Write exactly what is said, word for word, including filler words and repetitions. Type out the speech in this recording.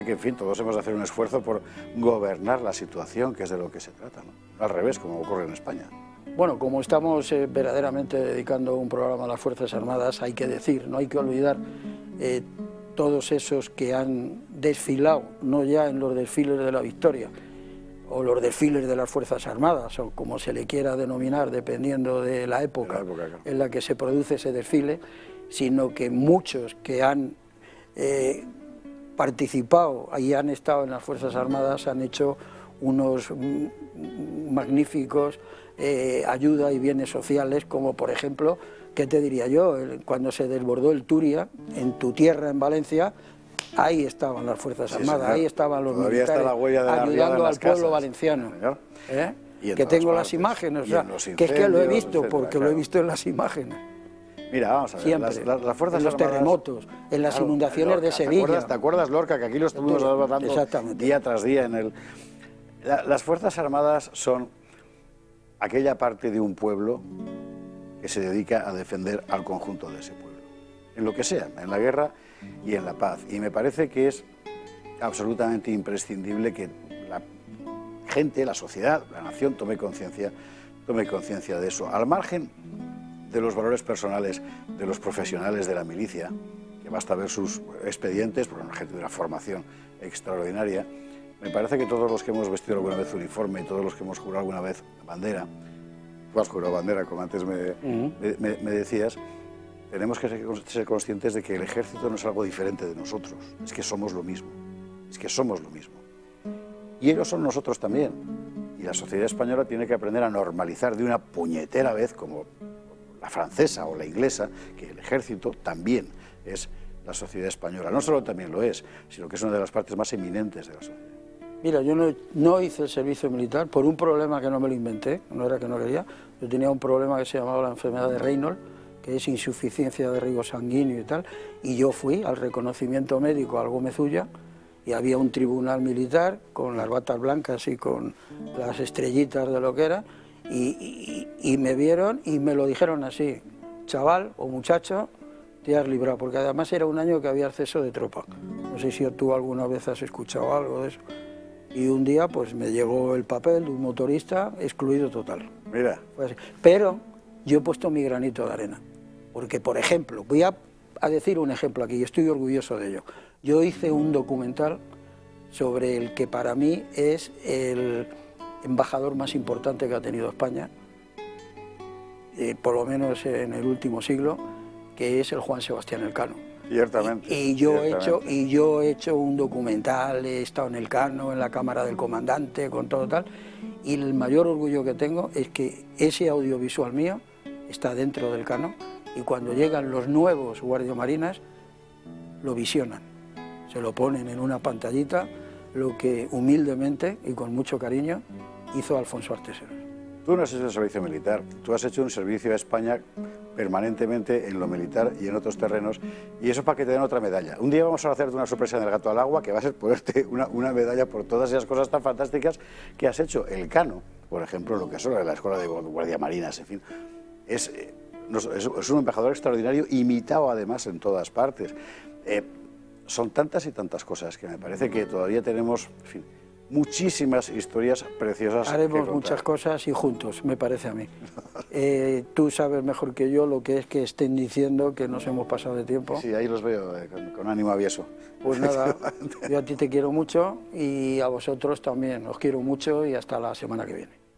Que, en fin, todos hemos de hacer un esfuerzo por gobernar la situación, que es de lo que se trata, ¿no? Al revés, como ocurre en España. Bueno, como estamos eh, verdaderamente dedicando un programa a las Fuerzas Armadas, hay que decir, no hay que olvidar eh, todos esos que han desfilado, no ya en los desfiles de la Victoria, o los desfiles de las Fuerzas Armadas, o como se le quiera denominar, dependiendo de la época, de la época claro. en la que se produce ese desfile, sino que muchos que han eh, participado y han estado en las Fuerzas Armadas han hecho unos magníficos eh, ayuda y bienes sociales, como por ejemplo, ¿qué te diría yo? El, cuando se desbordó el Turia, en tu tierra, en Valencia, ahí estaban las Fuerzas Armadas, sí, ahí estaban los Todavía militares está la huella de la ayudando al pueblo casas, valenciano. ¿Eh? Que tengo las imágenes, o sea, que es que lo he visto, etcétera, porque claro. Lo he visto en las imágenes. Mira, vamos a ver, siempre, las, las, las Fuerzas en los Armadas, terremotos, en las claro, inundaciones Lorca, de Sevilla. ¿te acuerdas, ¿Te acuerdas, Lorca, que aquí lo estuvimos hablando día tras día en el... La, las Fuerzas Armadas son aquella parte de un pueblo que se dedica a defender al conjunto de ese pueblo, en lo que sea, en la guerra y en la paz. Y me parece que es absolutamente imprescindible que la gente, la sociedad, la nación tome conciencia, tome conciencia de eso. Al margen de los valores personales de los profesionales de la milicia, que basta ver sus expedientes, por una gente de una formación extraordinaria, me parece que todos los que hemos vestido alguna vez uniforme y todos los que hemos jurado alguna vez bandera, tú has jurado bandera, como antes me, uh-huh. me, me, me decías, tenemos que ser, ser conscientes de que el ejército no es algo diferente de nosotros, es que somos lo mismo, es que somos lo mismo. Y ellos son nosotros también. Y la sociedad española tiene que aprender a normalizar de una puñetera vez, como la francesa o la inglesa, que el ejército también es la sociedad española. No solo también lo es, sino que es una de las partes más eminentes de la sociedad. Mira, yo no, no hice el servicio militar por un problema que no me lo inventé, no era que no quería. Yo tenía un problema que se llamaba la enfermedad de Raynaud, que es insuficiencia de riego sanguíneo y tal, y yo fui al reconocimiento médico al Gómez Ulla, y había un tribunal militar con las batas blancas y con las estrellitas de lo que era, y, y, y me vieron y me lo dijeron así: chaval o muchacho, te has librado, porque además era un año que había exceso de tropa. No sé si tú alguna vez has escuchado algo de eso. Y un día pues me llegó el papel de un motorista excluido total. Mira. Pues, pero yo he puesto mi granito de arena, porque por ejemplo, voy a, a decir un ejemplo aquí, y estoy orgulloso de ello. Yo hice un documental sobre el que para mí es el embajador más importante que ha tenido España, eh, por lo menos en el último siglo, que es el Juan Sebastián Elcano. Ciertamente. Y, y, yo ciertamente. He hecho, y yo he hecho un documental, he estado en Elcano, en la cámara del comandante, con todo tal, y el mayor orgullo que tengo es que ese audiovisual mío está dentro del Elcano, y cuando llegan los nuevos guardiamarinas lo visionan, se lo ponen en una pantallita, lo que humildemente y con mucho cariño hizo Alfonso Artesero. Tú no has hecho el servicio militar, tú has hecho un servicio a España permanentemente en lo militar y en otros terrenos, y eso para que te den otra medalla. Un día vamos a hacerte una sorpresa en el Gato al Agua, que va a ser ponerte una, una medalla por todas esas cosas tan fantásticas que has hecho. Elcano, por ejemplo, lo que es la Escuela de Guardiamarinas, en fin, es, es, es un embajador extraordinario, imitado además en todas partes. Eh, son tantas y tantas cosas que me parece que todavía tenemos, en fin, muchísimas historias preciosas. Haremos muchas cosas y juntos, me parece a mí. Eh, tú sabes mejor que yo lo que es que estén diciendo que nos hemos pasado de tiempo. Sí, ahí los veo eh, con, con ánimo avieso. Pues nada, yo a ti te quiero mucho y a vosotros también. Os quiero mucho y hasta la semana que viene.